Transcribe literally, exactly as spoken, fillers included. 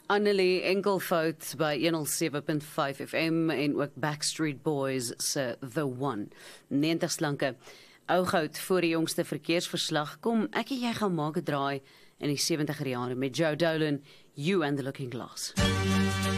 Annelie Enkelfout by honderd sewe punt vyf F M en ook Backstreet Boys se The One. negentig slanke. Ou goud voor die jongste verkeersverslag kom ek en jy gaan maak 'n draai in die sewentiger jare met Joe Dolan, You and the Looking Glass.